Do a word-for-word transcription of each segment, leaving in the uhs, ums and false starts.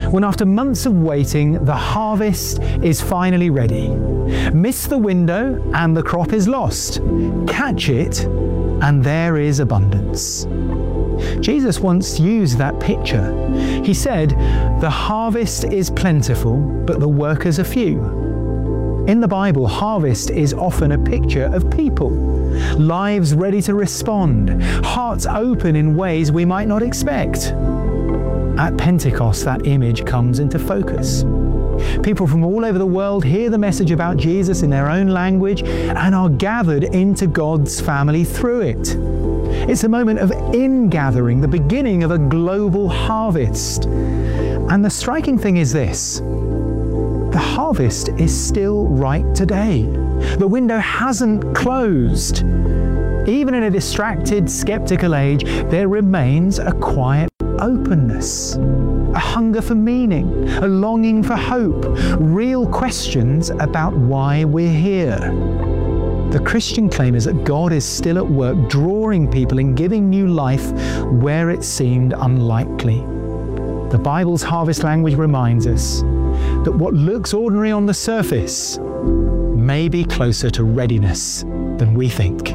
when after months of waiting, the harvest is finally ready. Miss the window and the crop is lost. Catch it and there is abundance. Jesus once used that picture. He said, "The harvest is plentiful, but the workers are few." In the Bible, harvest is often a picture of people, lives ready to respond, hearts open in ways we might not expect. At Pentecost, that image comes into focus. People from all over the world hear the message about Jesus in their own language and are gathered into God's family through it. It's a moment of ingathering, the beginning of a global harvest. And the striking thing is this: the harvest is still right today. The window hasn't closed. Even in a distracted, skeptical age, there remains a quiet openness, a hunger for meaning, a longing for hope, real questions about why we're here. The Christian claim is that God is still at work drawing people and giving new life where it seemed unlikely. The Bible's harvest language reminds us that what looks ordinary on the surface may be closer to readiness than we think.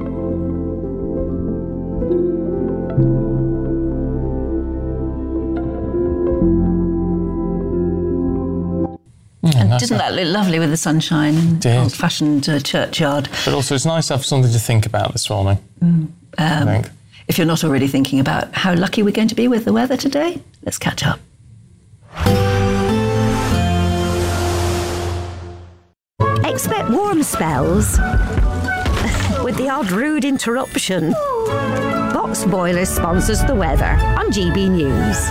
And didn't that look lovely with the sunshine? Did. Old-fashioned uh, churchyard. But also it's nice to have something to think about this morning, mm. um, I think. If you're not already thinking about how lucky we're going to be with the weather today, let's catch up. Expect warm spells with the odd rude interruption. Box Boilers sponsors the weather on G B News.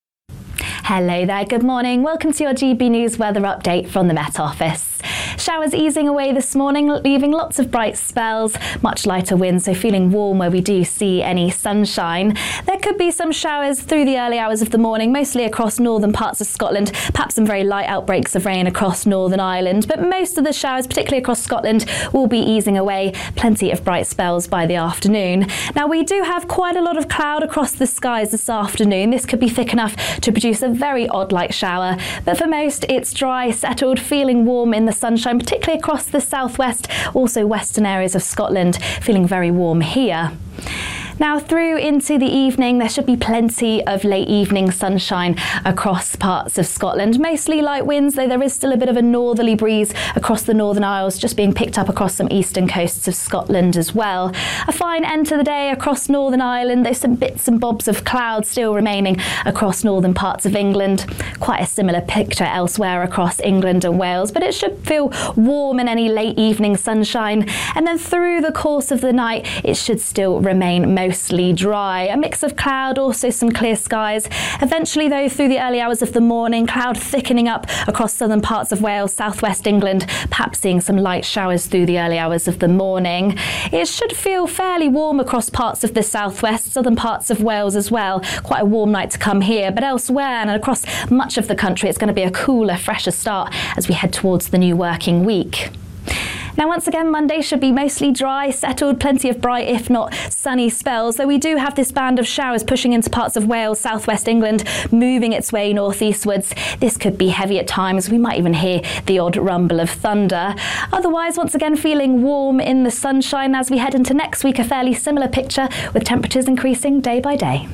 Hello there, good morning. Welcome to your G B News weather update from the Met Office. Showers easing away this morning, leaving lots of bright spells, much lighter winds, so feeling warm where we do see any sunshine. There could be some showers through the early hours of the morning, mostly across northern parts of Scotland, perhaps some very light outbreaks of rain across Northern Ireland, but most of the showers, particularly across Scotland, will be easing away. Plenty of bright spells by the afternoon. Now, we do have quite a lot of cloud across the skies this afternoon. This could be thick enough to produce a very odd light shower, but for most it's dry, settled, feeling warm in the sunshine, particularly across the southwest, also western areas of Scotland, feeling very warm here. Now through into the evening, there should be plenty of late evening sunshine across parts of Scotland. Mostly light winds, though there is still a bit of a northerly breeze across the Northern Isles, just being picked up across some eastern coasts of Scotland as well. A fine end to the day across Northern Ireland, though some bits and bobs of cloud still remaining across northern parts of England. Quite a similar picture elsewhere across England and Wales, but it should feel warm in any late evening sunshine. And then through the course of the night, it should still remain mostly dry. A mix of cloud, also some clear skies. Eventually, though, through the early hours of the morning, cloud thickening up across southern parts of Wales, southwest England, perhaps seeing some light showers through the early hours of the morning. It should feel fairly warm across parts of the southwest, southern parts of Wales as well. Quite a warm night to come here, but elsewhere and across much of the country, it's going to be a cooler, fresher start as we head towards the new working week. Now, once again, Monday should be mostly dry, settled, plenty of bright, if not sunny spells, though we do have this band of showers pushing into parts of Wales, southwest England, moving its way northeastwards. This could be heavy at times. We might even hear the odd rumble of thunder. Otherwise, once again, feeling warm in the sunshine as we head into next week, a fairly similar picture with temperatures increasing day by day.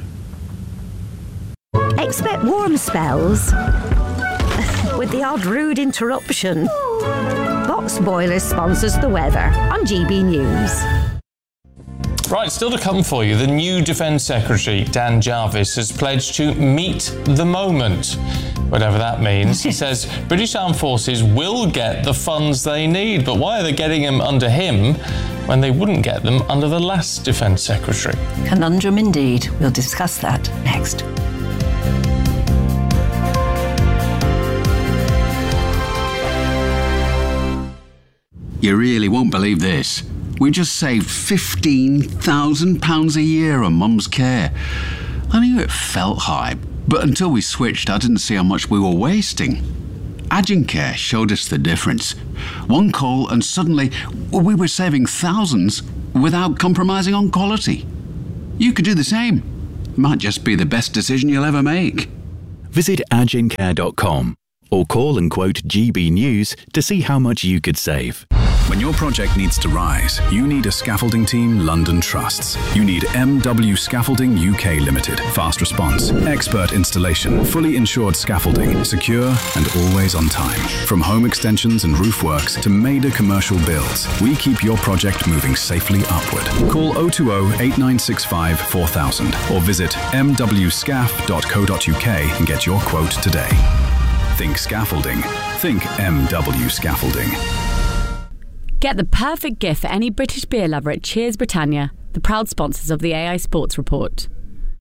Expect warm spells with the odd rude interruption. Box Boilers sponsors the weather on G B News. Right, still to come for you, the new Defence Secretary, Dan Jarvis, has pledged to meet the moment, whatever that means. He says British Armed Forces will get the funds they need, but why are they getting them under him when they wouldn't get them under the last Defence Secretary? Conundrum indeed. We'll discuss that next. You really won't believe this. We just saved fifteen thousand pounds a year on Mum's care. I knew it felt high, but until we switched, I didn't see how much we were wasting. Agencare showed us the difference. One call and suddenly we were saving thousands without compromising on quality. You could do the same. Might just be the best decision you'll ever make. visit agincare dot com or call and quote G B News to see how much you could save. When your project needs to rise, you need a scaffolding team London trusts. You need M W Scaffolding U K Limited. Fast response, expert installation, fully insured scaffolding, secure and always on time. From home extensions and roof works to major commercial builds, we keep your project moving safely upward. Call oh two oh, eight nine six five, four thousand or visit m w scaff dot co dot u k and get your quote today. Think scaffolding. Think M W Scaffolding. Get the perfect gift for any British beer lover at Cheers Britannia, the proud sponsors of the A I Sports Report.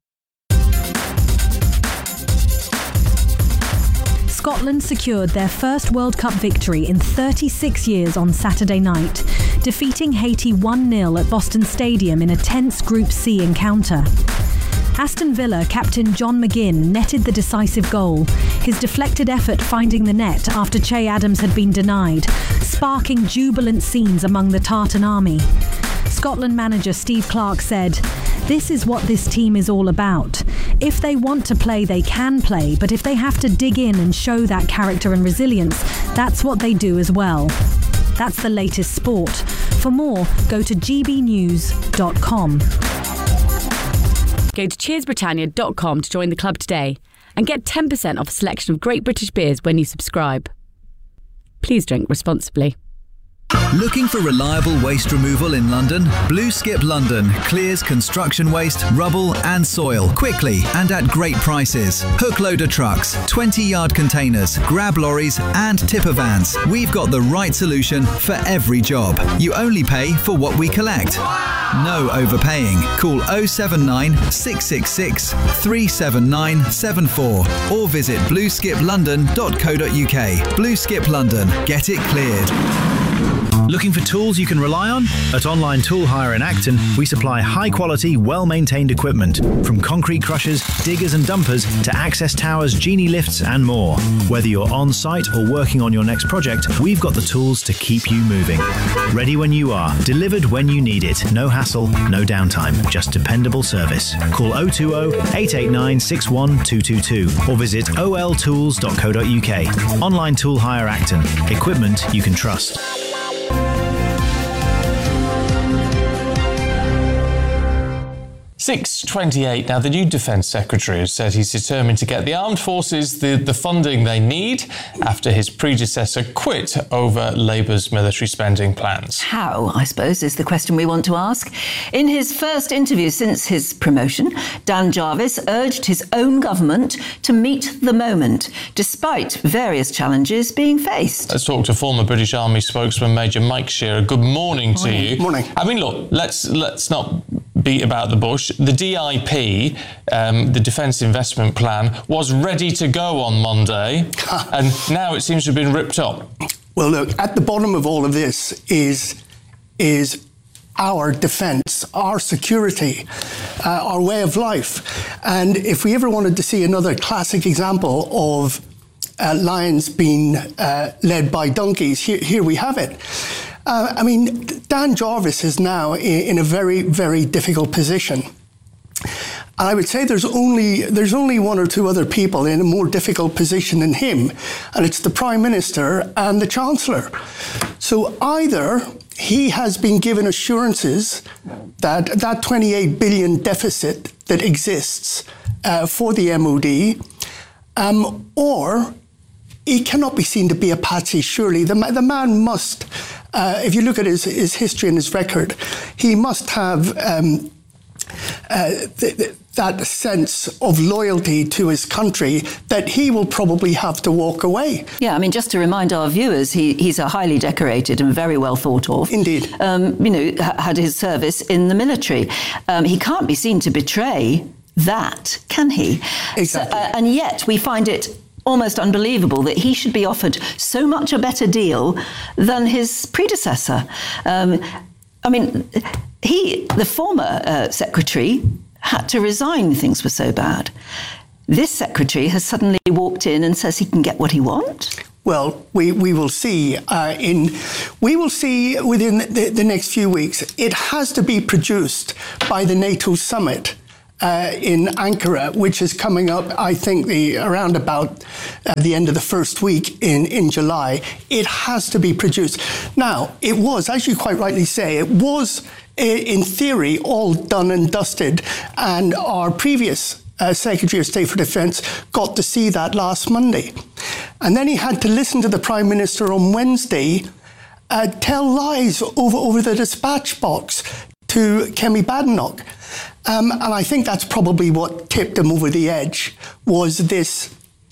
Scotland secured their first World Cup victory in thirty-six years on Saturday night, defeating Haiti one nil at Boston Stadium in a tense Group C encounter. Aston Villa captain John McGinn netted the decisive goal, his deflected effort finding the net after Che Adams had been denied, sparking jubilant scenes among the Tartan army. Scotland manager Steve Clarke said, "This is what this team is all about. If they want to play, they can play, but if they have to dig in and show that character and resilience, that's what they do as well." That's the latest sport. For more, go to g b news dot com. Go to cheers britannia dot com to join the club today and get ten percent off a selection of great British beers when you subscribe. Please drink responsibly. Looking for reliable waste removal in London? Blue Skip London clears construction waste, rubble and soil quickly and at great prices. Hook loader trucks, twenty yard containers, grab lorries and tipper vans. We've got the right solution for every job. You only pay for what we collect. No overpaying. Call oh seven nine, six six six, three seven nine seven four or visit blue skip london dot co dot u k. Blue Skip London. Get it cleared. Looking for tools you can rely on? At Online Tool Hire in Acton, we supply high-quality, well-maintained equipment, from concrete crushers, diggers and dumpers to access towers, genie lifts and more. Whether you're on-site or working on your next project, we've got the tools to keep you moving. Ready when you are, delivered when you need it. No hassle, no downtime, just dependable service. Call oh two oh, eight eight nine, six one two two two or visit o l tools dot co dot u k. Online Tool Hire Acton. Equipment you can trust. six twenty-eight. Now, the new Defence Secretary has said he's determined to get the armed forces the, the funding they need after his predecessor quit over Labour's military spending plans. How, I suppose, is the question we want to ask. In his first interview since his promotion, Dan Jarvis urged his own government to meet the moment, despite various challenges being faced. Let's talk to former British Army spokesman Major Mike Shearer. Good morning, morning. to you. Morning. I mean, look, let's let's not beat about the bush. The D I P, um, the Defence Investment Plan, was ready to go on Monday, and now it seems to have been ripped up. Well, look, at the bottom of all of this is is our defence, our security, uh, our way of life. And if we ever wanted to see another classic example of uh, lions being uh, led by donkeys, here, here we have it. Uh, I mean, Dan Jarvis is now in, in a very, very difficult position. And I would say there's only there's only one or two other people in a more difficult position than him, and it's the Prime Minister and the Chancellor. So either he has been given assurances that that twenty-eight billion deficit that exists uh, for the M O D, um, or he cannot be seen to be a patsy, surely. The, the man must, uh, if you look at his, his history and his record, he must have um, uh, th- th- that sense of loyalty to his country that he will probably have to walk away. Yeah, I mean, just to remind our viewers, he, he's a highly decorated and very well thought of. Indeed. Um, you know, ha- had his service in the military. Um, he can't be seen to betray that, can he? Exactly. So, uh, and yet we find it almost unbelievable that he should be offered so much a better deal than his predecessor. Um, I mean, he, the former uh, secretary, had to resign. Things were so bad. This secretary has suddenly walked in and says he can get what he wants. Well, we, we will see uh, in we will see within the, the next few weeks. It has to be produced by the NATO summit uh, in Ankara, which is coming up, I think, the around about uh, the end of the first week in, in July. It has to be produced. Now, it was, as you quite rightly say, it was, in theory, all done and dusted, and our previous Uh, Secretary of State for Defence got to see that last Monday. And then he had to listen to the Prime Minister on Wednesday uh, tell lies over, over the dispatch box to Kemi Badenoch. Um, and I think that's probably what tipped him over the edge, was this,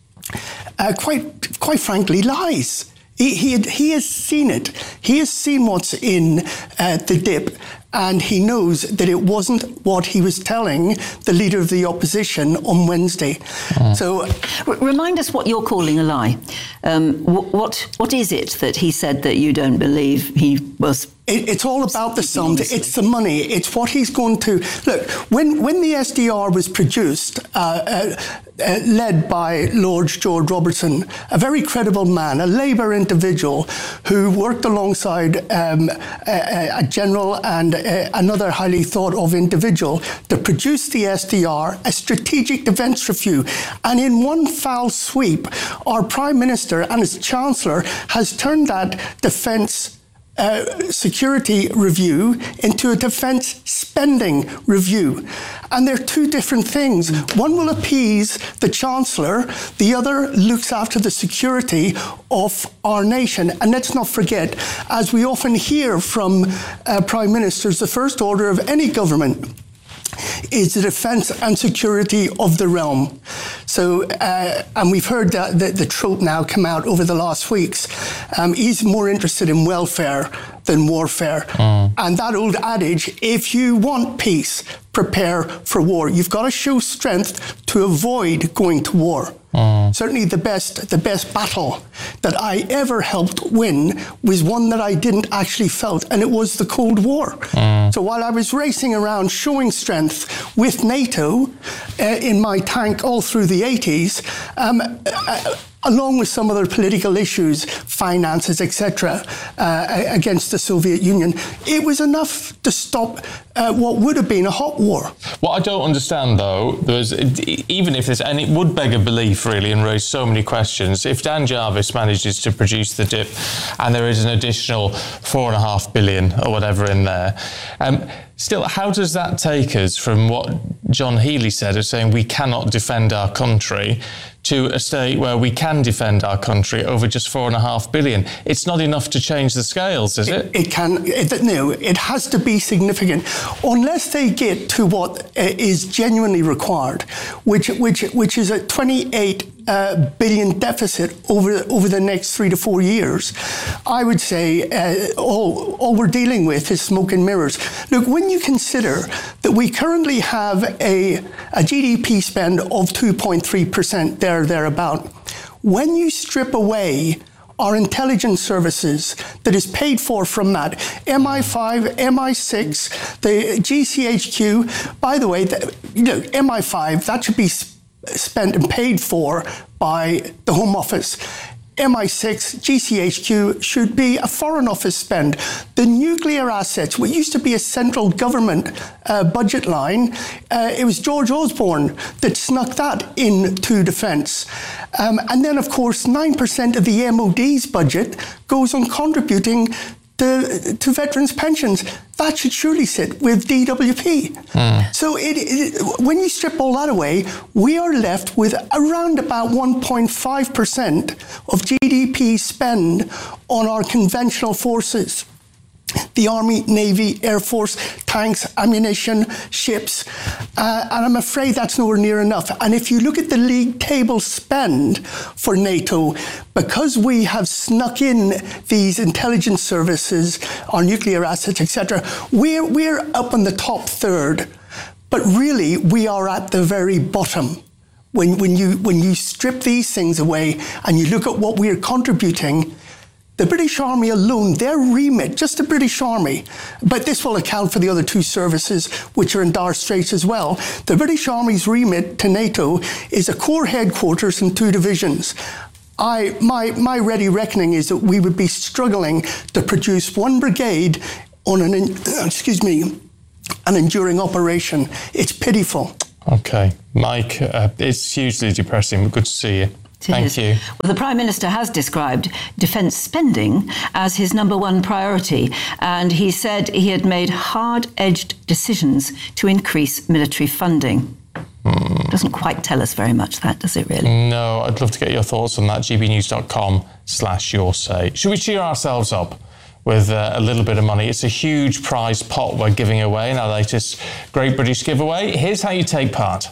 uh, quite, quite frankly, lies. He, he, had, he has seen it. He has seen what's in uh, the dip, and he knows that it wasn't what he was telling the Leader of the Opposition on Wednesday. Mm. So, R- Remind us what you're calling a lie. Um, wh- what What is it that he said that you don't believe he was... It, it's all about the sums. It's the money. It's what he's going to... Look, when, when the S D R was produced, uh, uh, uh, led by Lord George Robertson, a very credible man, a Labour individual who worked alongside um, a, a general and a, another highly thought of individual to produce the S D R, a strategic defence review. And in one foul sweep, our Prime Minister and his Chancellor has turned that defence Uh, security review into a defence spending review. And they're two different things. One will appease the Chancellor, the other looks after the security of our nation. And let's not forget, as we often hear from uh, Prime Ministers, the first order of any government is the defence and security of the realm. So, uh, and we've heard that the, the trope now come out over the last weeks. Um, he's more interested in welfare than warfare. Mm. And that old adage, if you want peace, prepare for war. You've got to show strength to avoid going to war. Mm. Certainly the best, the best battle that I ever helped win was one that I didn't actually felt, and it was the Cold War. Mm. So while I was racing around showing strength with NATO uh, in my tank all through the eighties, um, uh, along with some other political issues, finances, et cetera, uh, against the Soviet Union, it was enough to stop uh, what would have been a hot war. What I don't understand, though, there's, even if there's, and it would beg a belief, really, and raise so many questions, if Dan Jarvis manages to produce the dip and there is an additional four and a half billion or whatever in there, um, still, how does that take us from what John Healey said of saying we cannot defend our country to a state where we can defend our country over just four and a half billion? It's not enough to change the scales, is it? It, it can, it, no, it has to be significant. Unless they get to what uh, is genuinely required, which, which, which is a twenty-eight uh, billion deficit over, over the next three to four years, I would say uh, all, all we're dealing with is smoke and mirrors. Look, when you consider that we currently have a, a G D P spend of two point three percent there, thereabout. When you strip away our intelligence services that is paid for from that, M I five, M I six, the G C H Q, by the way, the, you know, M I five, that should be sp- spent and paid for by the Home Office. M I six, G C H Q should be a Foreign Office spend. The nuclear assets, what used to be a central government uh, budget line, uh, it was George Osborne that snuck that into defence. Um, and then, of course, nine percent of the M O D's budget goes on contributing to, to veterans' pensions. That should surely sit with D W P. Mm. So it, it, when you strip all that away, we are left with around about one point five percent of G D P spend on our conventional forces. The Army, Navy, Air Force, tanks, ammunition, ships. Uh, and I'm afraid that's nowhere near enough. And if you look at the league table spend for NATO, because we have snuck in these intelligence services, our nuclear assets, et cetera, we're, we're up in the top third. But really, we are at the very bottom. When, when, you, when you strip these things away and you look at what we're contributing, the British Army alone, their remit, just the British Army, but this will account for the other two services which are in dire straits as well. The British Army's remit to NATO is a core headquarters and two divisions. I, my, my ready reckoning is that we would be struggling to produce one brigade on an, excuse me, an enduring operation. It's pitiful. Okay. Mike, uh, it's hugely depressing, but good to see you. Thank is. you. Well, the Prime Minister has described defence spending as his number one priority, and he said he had made hard-edged decisions to increase military funding. Mm. Doesn't quite tell us very much, that, does it really? No, I'd love to get your thoughts on that. gbnews.com slash your say. Should we cheer ourselves up with uh, a little bit of money? It's a huge prize pot we're giving away in our latest Great British Giveaway. Here's how you take part.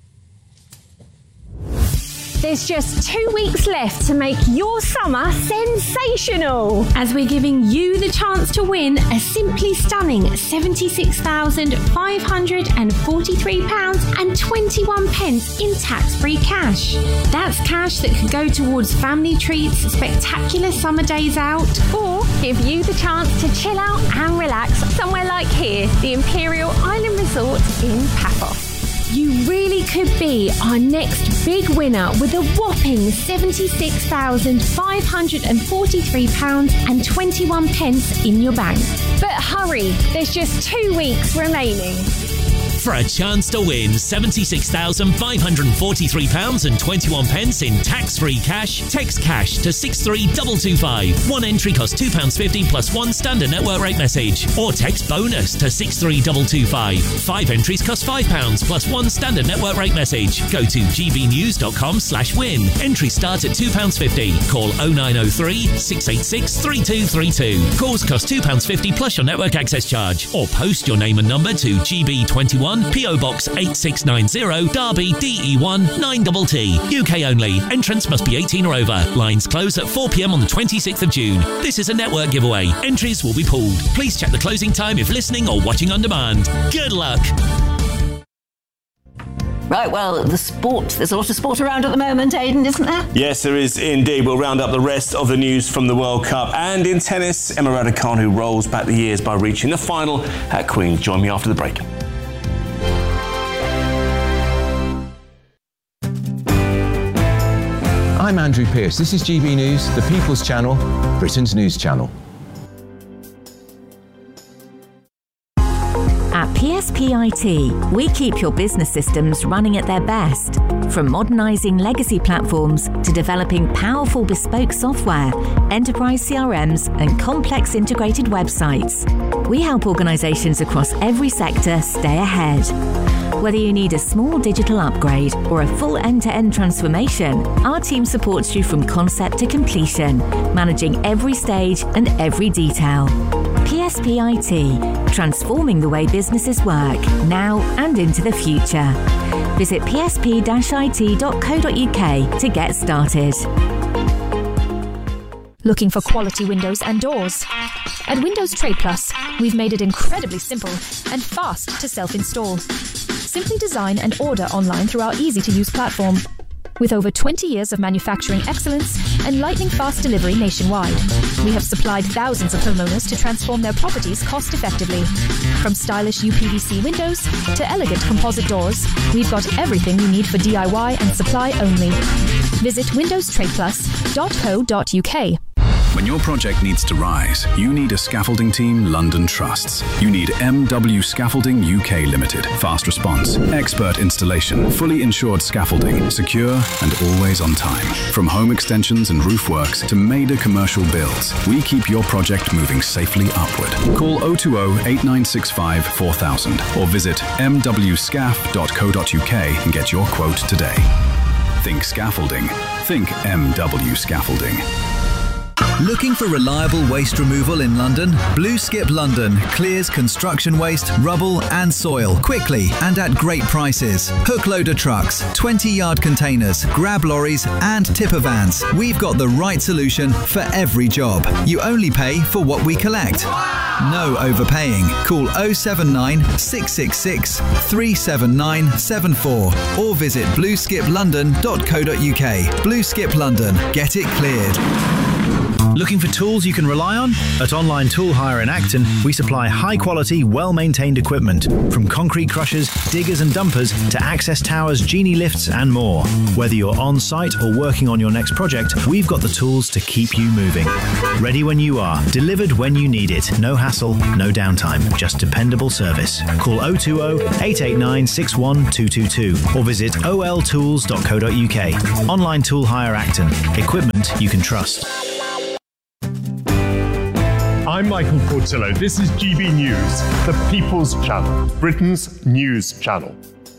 There's just two weeks left to make your summer sensational, as we're giving you the chance to win a simply stunning seventy-six thousand five hundred forty-three pounds and twenty-one pence in tax-free cash. That's cash that could go towards family treats, spectacular summer days out, or give you the chance to chill out and relax somewhere like here, the Imperial Island Resort in Paphos. You really could be our next big winner with a whopping seventy-six thousand five hundred forty-three pounds and twenty-one pence in your bank. But hurry, there's just two weeks remaining. For a chance to win seventy-six thousand five hundred forty-three pounds and twenty-one pence in tax-free cash, text cash to six three two two five. One entry costs two pounds fifty plus one standard network rate message. Or text bonus to six three two two five. Five entries cost five pounds plus one standard network rate message. Go to gbnews.com slash win. Entry starts at two pounds fifty. Call oh nine oh three, six eight six, three two three two. Calls cost two pounds fifty plus your network access charge. Or post your name and number to G B twenty-one, P O Box eight six nine zero, Derby, D E one nine T T. U K only. Entrance must be eighteen or over. Lines close at four p m on the twenty-sixth of June. This is a network giveaway. Entries will be pulled. Please check the closing time if listening or watching on demand. Good luck. Right, well, the sport, there's a lot of sport around at the moment, Aidan, isn't there? Yes, there is indeed. We'll round up the rest of the news from the World Cup. And in tennis, Emma Raducanu, who rolls back the years by reaching the final at Queen's. Join me after the break. I'm Andrew Pearce. This is G B News, the People's Channel, Britain's news channel. At P S P I T, we keep your business systems running at their best. From modernising legacy platforms to developing powerful bespoke software, enterprise C R Ms and complex integrated websites, we help organisations across every sector stay ahead. Whether you need a small digital upgrade or a full end-to-end transformation, our team supports you from concept to completion, managing every stage and every detail. P S P I T, transforming the way businesses work, now and into the future. Visit p s p dash i t dot co dot u k to get started. Looking for quality windows and doors? At Windows Trade Plus, we've made it incredibly simple and fast to self-install. Simply design and order online through our easy-to-use platform. With over twenty years of manufacturing excellence and lightning-fast delivery nationwide, we have supplied thousands of homeowners to transform their properties cost-effectively. From stylish U P V C windows to elegant composite doors, we've got everything you need for D I Y and supply only. Visit windows trade plus dot co dot u k. When your project needs to rise, you need a scaffolding team London trusts. You need M W Scaffolding U K Limited. Fast response, expert installation, fully insured scaffolding, secure and always on time. From home extensions and roof works to major commercial builds, we keep your project moving safely upward. Call oh two oh, eight nine six five, four thousand or visit m w scaf dot co dot u k and get your quote today. Think scaffolding. Think M W Scaffolding. Looking for reliable waste removal in London? Blue Skip London clears construction waste, rubble and soil quickly and at great prices. Hook loader trucks, twenty yard containers, grab lorries and tipper vans. We've got the right solution for every job. You only pay for what we collect. No overpaying. Call oh seven nine, six six six, three seven nine seven four or visit blue skip london dot co dot u k. Blue Skip London. Get it cleared. Looking for tools you can rely on? At Online Tool Hire in Acton, we supply high-quality, well-maintained equipment, from concrete crushers, diggers and dumpers to access towers, genie lifts and more. Whether you're on-site or working on your next project, we've got the tools to keep you moving. Ready when you are, delivered when you need it. No hassle, no downtime, just dependable service. Call oh two oh, eight eight nine, six one two two two or visit o l tools dot co dot u k. Online Tool Hire Acton. Equipment you can trust. I'm Michael Portillo. This is G B News, the People's Channel, Britain's news channel.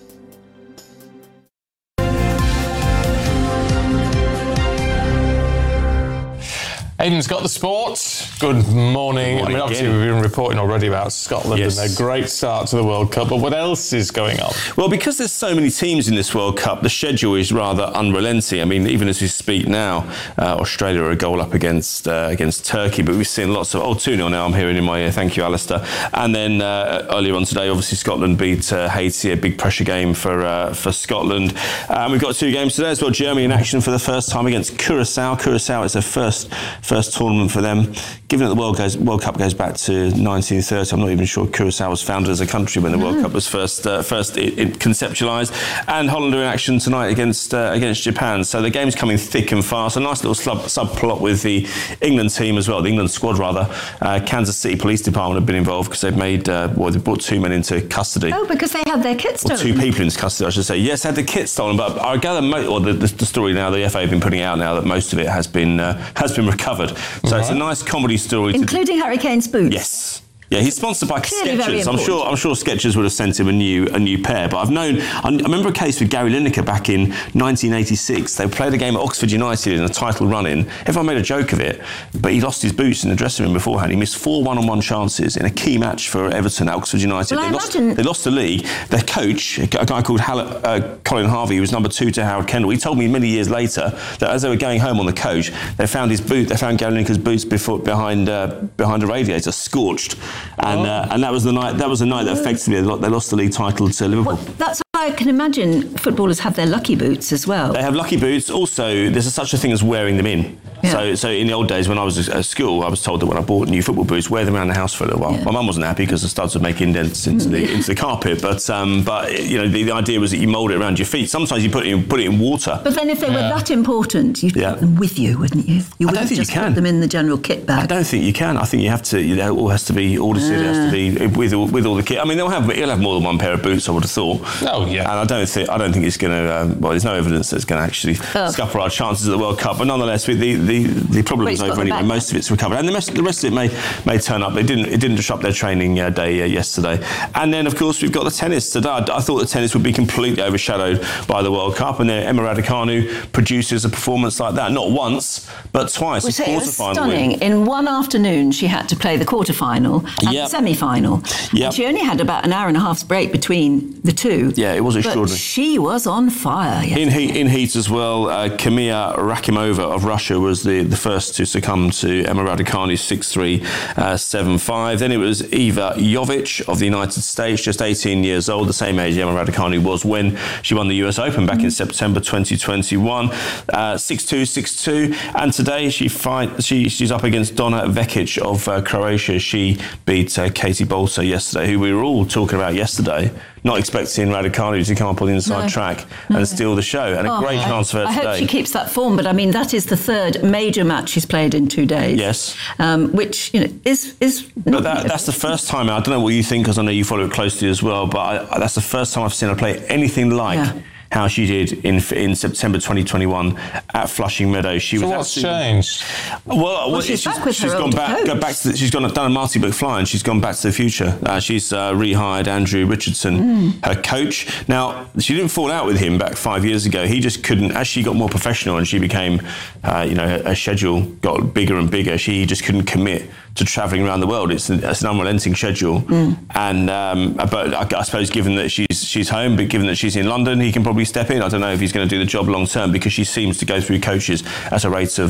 Aidan's got the sports. Good morning. Good morning I mean, obviously, again. we've been reporting already about Scotland Yes. and their great start to the World Cup. But what else is going on? Well, because there's so many teams in this World Cup, the schedule is rather unrelenting. I mean, even as we speak now, uh, Australia are a goal up against uh, against Turkey, but we've seen lots of, oh, two nil now, I'm hearing in my ear. Thank you, Alistair. And then uh, earlier on today, obviously, Scotland beat uh, Haiti, a big pressure game for uh, for Scotland. And we've got two games today as well. Germany in action for the first time against Curacao. Curacao is their first, first tournament for them. Given that the World, goes, World Cup goes back to nineteen thirty, I'm not even sure Curacao was founded as a country when the Mm. World Cup was first uh, first it, it conceptualised. And Holland are in action tonight against uh, against Japan. So the game's coming thick and fast. A nice little sub, subplot with the England team as well, the England squad rather. Uh, Kansas City Police Department have been involved because they've made, uh, well, they've brought two men into custody. Oh, because they had their kit Or stolen. two people into custody, I should say. Yes, had the kit stolen, but I gather, mo- or the, the, the story now, the F A have been putting out now that most of it has been uh, has been recovered. So it's a nice comedy story. Including Harry Kane's boots. Yes. Yeah, he's sponsored by Clearly very Skechers. I'm important. sure. I'm sure Skechers would have sent him a new a new pair. But I've known. I remember a case with Gary Lineker back in nineteen eighty-six. They played a game at Oxford United in a title run-in. Everyone made a joke of it, but he lost his boots in the dressing room beforehand. He missed four one-on-one chances in a key match for Everton at Oxford United. Well, I they, lost, imagine- they lost the league. Their coach, a guy called Hal- uh, Colin Harvey, who was number two to Howard Kendall. He told me many years later that as they were going home on the coach, they found his boot. They found Gary Lineker's boots before, behind uh, behind a radiator, scorched, and uh, and that was the night. That was the night that effectively they lo- they lost the league title to Liverpool. That's why I can imagine footballers have their lucky boots as well. They have lucky boots. Also, there's a, such a thing as wearing them in. Yeah. So, so in the old days when I was at school, I was told that when I bought new football boots, wear them around the house for a little while. Yeah. My mum wasn't happy because the studs would make indents into the into the carpet. But um, but you know, the, the idea was that you mould it around your feet. Sometimes you put it in, put it in water. But then if they were Yeah. that important, you'd Yeah. put them with you, wouldn't you? You I don't wouldn't think just you can. put them in the general kit bag. I don't think you can. I think you have to. You know, it all has to be audited. It has to be with all, with all the kit. I mean, they'll have he'll have more than one pair of boots. I would have thought. Oh yeah. And I don't think I don't think it's going to. Um, well, there's no evidence that it's going to actually Oh. scupper our chances at the World Cup. But nonetheless, the the the problem But is it's got over the anyway. back. Most of it's recovered, and the rest the rest of it may may turn up. It didn't it didn't disrupt their training uh, day uh, yesterday. And then of course we've got the tennis today. I, I thought the tennis would be completely overshadowed by the World Cup, and then Emma Raducanu produces a performance like that, not once but twice. Well, a so it was quarter-final stunning. win. In one afternoon, she had to play the quarter-final and Yep. the semi-final. Yep. And she only had about an hour and a half's break between the two. Yeah, it was But extraordinary. she was on fire. In heat, in heat as well, uh, Kamia Rakimova of Russia was the, the first to succumb to Emma Raducanu's six three, seven five. Then it was Eva Jovic of the United States, just eighteen years old, the same age Emma Raducanu was when she won the U S Open back in September twenty twenty-one. Uh, six two, six two. And today she fight, she, she's up against Donna Vekic of uh, Croatia. She beat uh, Katie Bolter yesterday, who we were all talking about yesterday. Not expecting Raducanu to come up on the inside No. track No. and steal the show. And Oh, a great I- chance for her I today. hope she keeps that form, but I mean that is the third major match she's played in two days. Yes. um, which you know is is. But that, that's the first time, I don't know what you think, because I know you follow it closely as well, but I, that's the first time I've seen her play anything like Yeah. how she did in in September twenty twenty-one at Flushing Meadows. She So was what's absolutely- changed? Well, well, she's she's, back with she's her gone old back, coach. go back to the, she's gone done a multi-book fly, and she's gone back to the future. Uh, she's uh, rehired Andrew Richardson, Mm. her coach. Now, she didn't fall out with him back five years ago. He just couldn't, as she got more professional and she became, uh, you know, her, her schedule got bigger and bigger, she just couldn't commit to travelling around the world. It's an, it's an unrelenting schedule. Mm. And um, but I, I suppose given that she's she's home, but given that she's in London, he can probably step in. I don't know if he's going to do the job long term, because she seems to go through coaches at a rate of uh, not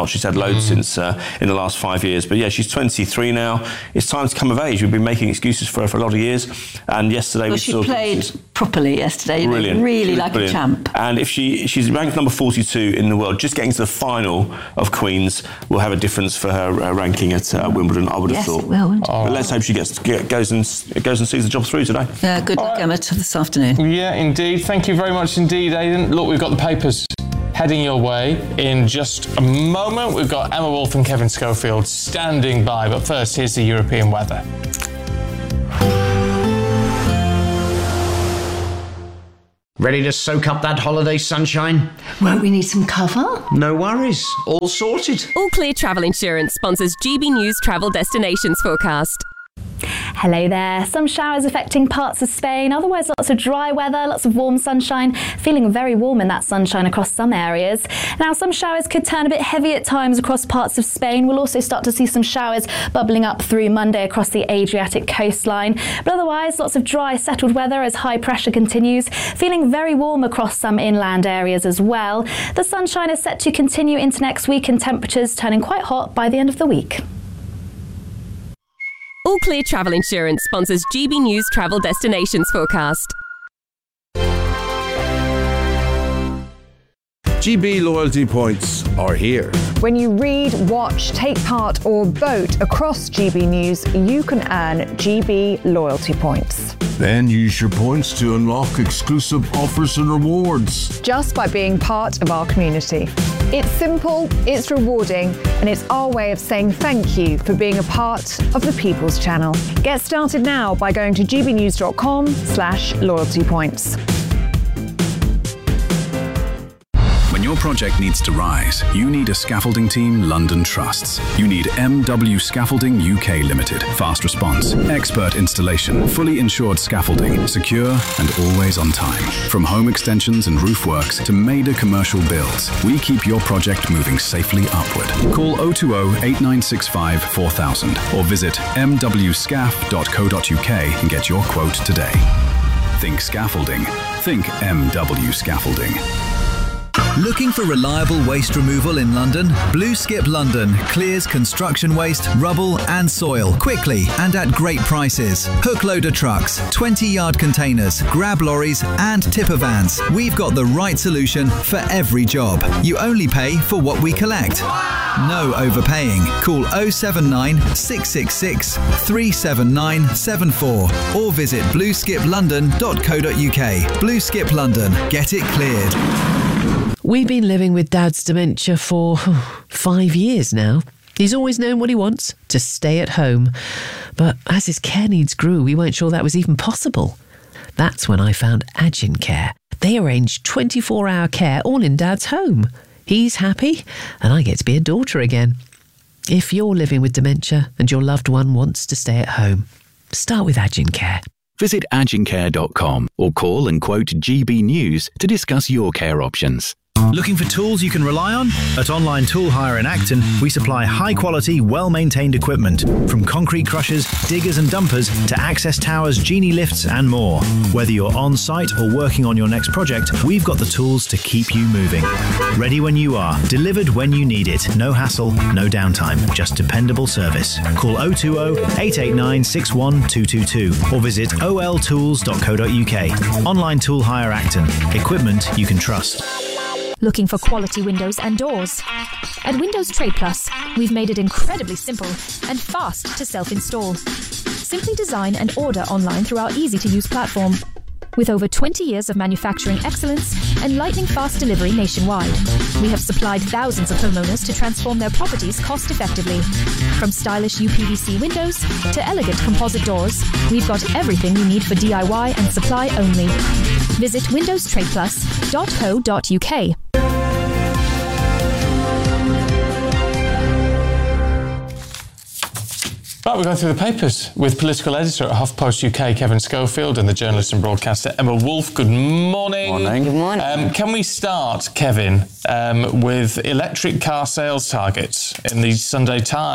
She's had loads mm. since uh, in the last five years. But yeah, she's twenty-three now. It's time to come of age. We've been making excuses for her for a lot of years. And yesterday well, we she saw... She played properly yesterday. Brilliant. Really like brilliant. a champ. And if she she's ranked number forty-two in the world, just getting to the final of Queens will have a difference for her uh, ranking at uh, Wimbledon, I would have yes, thought. It will, won't it? Oh. But let's hope she gets get, goes and goes and sees the job through today. Yeah, good All luck, right. Emma, this afternoon. Yeah, indeed. Thank you very much indeed, Aidan. Look, we've got the papers heading your way in just a moment. We've got Emma Wolf and Kevin Schofield standing by. But first, here's the European weather. Ready to soak up that holiday sunshine? Won't we need some cover? No worries. All sorted. All Clear Travel Insurance sponsors G B News Travel Destinations Forecast. Hello there. Some showers affecting parts of Spain, otherwise lots of dry weather, lots of warm sunshine, feeling very warm in that sunshine across some areas. Now some showers could turn a bit heavy at times across parts of Spain. We'll also start to see some showers bubbling up through Monday across the Adriatic coastline. But otherwise lots of dry settled weather as high pressure continues, feeling very warm across some inland areas as well. The sunshine is set to continue into next week and temperatures turning quite hot by the end of the week. All Clear Travel Insurance sponsors G B News Travel Destinations Forecast. G B loyalty points are here. When you read, watch, take part or vote across G B News, you can earn G B loyalty points. Then use your points to unlock exclusive offers and rewards. Just by being part of our community. It's simple, it's rewarding, and it's our way of saying thank you for being a part of the People's Channel. Get started now by going to gbnews.com slash loyalty points. When your project needs to rise, you need a scaffolding team London trusts. You need M W Scaffolding U K Limited. Fast response, expert installation, fully insured scaffolding, secure and always on time. From home extensions and roof works to major commercial builds, we keep your project moving safely upward. Call oh two oh, eight nine six five, four thousand or visit m w scaff dot co dot u k and get your quote today. Think scaffolding. Think M W Scaffolding. Looking for reliable waste removal in London? Blue Skip London clears construction waste, rubble and soil quickly and at great prices. Hook loader trucks, twenty yard containers, grab lorries and tipper vans. We've got the right solution for every job. You only pay for what we collect. No overpaying. Call oh seven nine, six six six, three seven nine seven four or visit blue skip london dot co dot u k. Blue Skip London. Get it cleared. We've been living with Dad's dementia for five years now. He's always known what he wants, to stay at home. But as his care needs grew, we weren't sure that was even possible. That's when I found Agin Care. They arrange twenty-four hour care all in Dad's home. He's happy, and I get to be a daughter again. If you're living with dementia and your loved one wants to stay at home, start with Agin Care. Visit agin care dot com or call and quote G B News to discuss your care options. Looking for tools you can rely on? At Online Tool Hire in Acton, we supply high-quality, well-maintained equipment. From concrete crushers, diggers and dumpers to access towers, genie lifts and more. Whether you're on-site or working on your next project, we've got the tools to keep you moving. Ready when you are, delivered when you need it. No hassle, no downtime, just dependable service. Call oh two oh, eight eight nine, six one two two two or visit o l tools dot co dot u k. Online Tool Hire Acton. Equipment you can trust. Looking for quality windows and doors? At Windows Trade Plus, we've made it incredibly simple and fast to self-install. Simply design and order online through our easy-to-use platform. With over twenty years of manufacturing excellence and lightning-fast delivery nationwide, we have supplied thousands of homeowners to transform their properties cost-effectively. From stylish U P V C windows to elegant composite doors, we've got everything you need for D I Y and supply only. Visit windows trade plus dot co dot u k. Right, we're going through the papers with political editor at HuffPost U K, Kevin Schofield, and the journalist and broadcaster, Emma Wolf. Good morning. Morning. Good morning. Um, can we start, Kevin, um, with electric car sales targets in the Sunday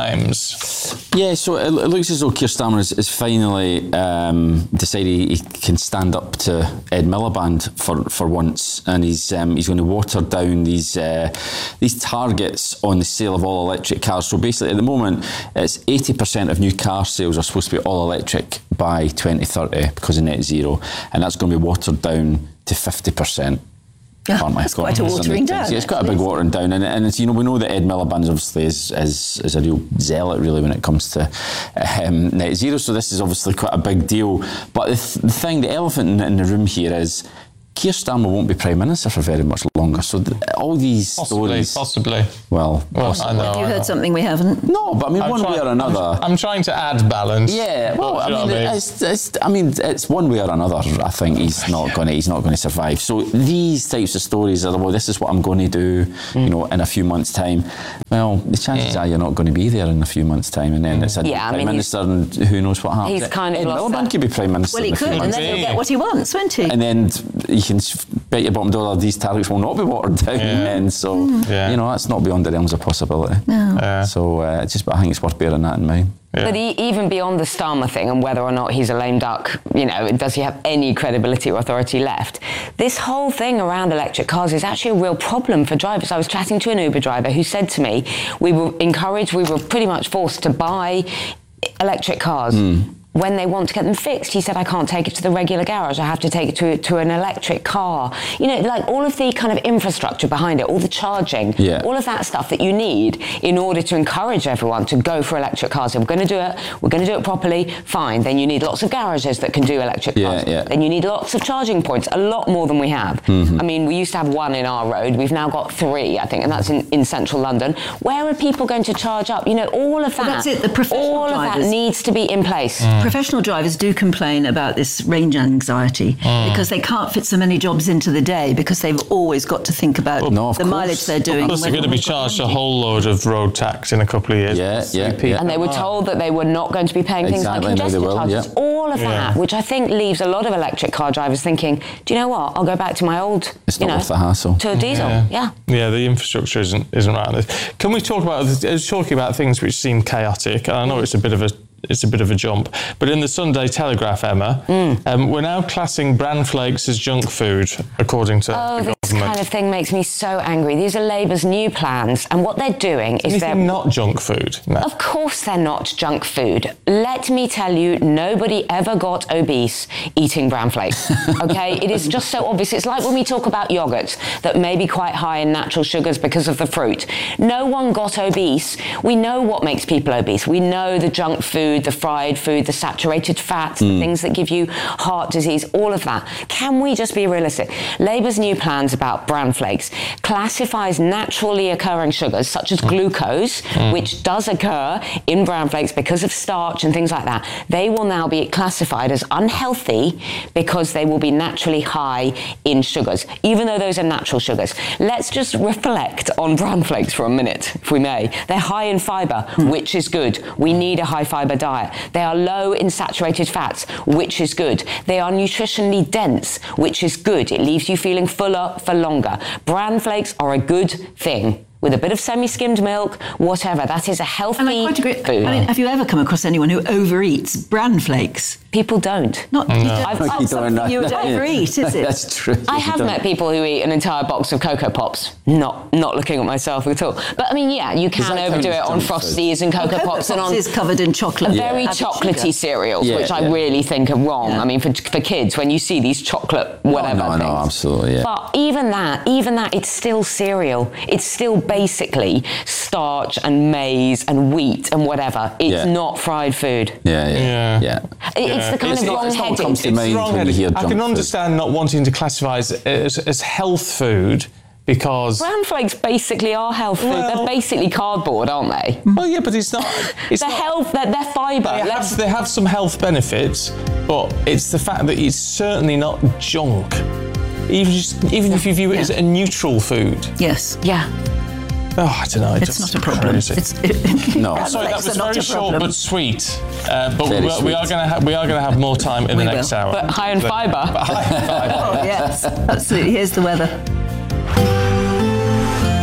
Times. Yeah, so it, it looks as though Keir Starmer is, is finally um, decided he can stand up to Ed Miliband for, for once, and he's um, he's going to water down these uh, these targets on the sale of all electric cars. So basically, at the moment, it's eighty percent of new car sales are supposed to be all electric by twenty thirty because of net zero, and that's going to be watered down to fifty percent. Yeah, that's quite a watering down. Yeah, it's quite a big watering down, and, and it's, you know, we know that Ed Miliband obviously is, is is a real zealot really when it comes to um, net zero. So this is obviously quite a big deal. But the, th- the thing, the elephant in, in the room here is Keir Starmer won't be Prime Minister for very much longer. So th- all these possibly, stories... Possibly, Well, well possibly. I know, Have you I heard know. something we haven't? No, but I mean, I'm one try- way or another... I'm, I'm trying to add balance. Yeah, well, I you know mean, what I mean? It's, it's, I mean, it's one way or another. I think he's not going to. He's not going to survive. So these types of stories are, well, this is what I'm going to do, mm. you know, in a few months' time. Well, the chances mm. are you're not going to be there in a few months' time, and then it's a yeah, Prime I mean, Minister, and who knows what happens. He's kind of Ed lost Miliband that. could be Prime Minister. Well, he in a few could, and months. then he'll get what he wants, won't he? And then you can bet your bottom dollar these targets will not be watered down, Yeah. and so Mm. Yeah. you know that's not beyond the realms of possibility. No. Yeah. So uh, it's just, I think it's worth bearing that in mind. Yeah. But he, even beyond the Starmer thing and whether or not he's a lame duck, you know, does he have any credibility or authority left? This whole thing around electric cars is actually a real problem for drivers. I was chatting to an Uber driver who said to me, we were encouraged, we were pretty much forced to buy electric cars. Mm. When they want to get them fixed, he said, I can't take it to the regular garage. I have to take it to, to an electric car. You know, like all of the kind of infrastructure behind it, all the charging, yeah. all of that stuff that you need in order to encourage everyone to go for electric cars. If we're going to do it, we're going to do it properly, fine. Then you need lots of garages that can do electric yeah, cars. Yeah. Then you need lots of charging points, a lot more than we have. Mm-hmm. I mean, we used to have one in our road. We've now got three, I think, and that's in, in central London. Where are people going to charge up? You know, all of that. Well, that's it. The professional all drivers. of that needs to be in place. Mm. Professional drivers do complain about this range anxiety mm. because they can't fit so many jobs into the day because they've always got to think about well, no, the course. mileage they're doing. Plus, they're going to be charged a whole load of road tax in a couple of years. Yeah, yeah, yeah. And they were told that they were not going to be paying exactly, things like congestion will, charges. Yeah. All of yeah. that, which I think leaves a lot of electric car drivers thinking, do you know what? I'll go back to my old, it's you not know, worth the hassle. to a diesel. Yeah. yeah. Yeah, the infrastructure isn't isn't right. Can we talk about I was talking about things which seem chaotic? And I know it's a bit of a it's a bit of a jump, but in the Sunday Telegraph, Emma, mm. um, we're now classing bran flakes as junk food, according to oh, the this government. kind of thing makes me so angry. These are Labour's new plans, and what they're doing is they're not junk food. No. Of course, they're not junk food. Let me tell you, nobody ever got obese eating bran flakes. Okay, it is just so obvious. It's like when we talk about yogurts that may be quite high in natural sugars because of the fruit. No one got obese. We know what makes people obese. We know the junk food, the fried food, the saturated fats, mm. the things that give you heart disease, all of that. Can we just be realistic? Labour's new plans about bran flakes classifies naturally occurring sugars such as glucose, mm. which does occur in bran flakes because of starch and things like that. They will now be classified as unhealthy because they will be naturally high in sugars, even though those are natural sugars. Let's just reflect on bran flakes for a minute, if we may. They're high in fibre, mm. which is good. We need a high fibre diet. They are low in saturated fats, which is good. They are nutritionally dense, which is good. It leaves you feeling fuller for longer. Bran flakes are a good thing. With a bit of semi-skimmed milk, whatever. That is a healthy and I quite agree. food. I mean, have you ever come across anyone who overeats bran flakes? People don't. Not no. you don't. I've, It's not you something don't, you would overeat, is it? That's true. I have met people who eat an entire box of Cocoa Pops. Not not looking at myself at all. But I mean, yeah, you can overdo it on Frosties and Cocoa, oh, Cocoa Pops and on is covered in chocolate. Yeah. Very chocolatey cereals, yeah, which yeah. I really think are wrong. Yeah. I mean, for for kids, when you see these chocolate whatever oh, no, things. no, absolutely, yeah. But even that, even that, it's still cereal. It's still basically starch and maize and wheat and whatever. It's yeah. not fried food. Yeah, yeah, yeah. yeah. It, it's the kind it's of not, wrong-headed. It's not comes to mind when you hear I can understand food. Not wanting to classify it as, as health food because bran flakes basically are health food. Well, they're basically cardboard, aren't they? Well, yeah, but it's not. It's they're not, health. They're, they're fibre. They have, they have some health benefits, but it's the fact that it's certainly not junk. Even just, even if you view it yeah. as a neutral food. Yes. Yeah. Oh, I don't know. It's not a problem. It's, it, no. Sorry, that was very short but sweet. Uh, but we, we are going to have we are going to have more time in we the next will. hour. But high in fibre. But high in fibre. Oh yes, absolutely. Here's the weather.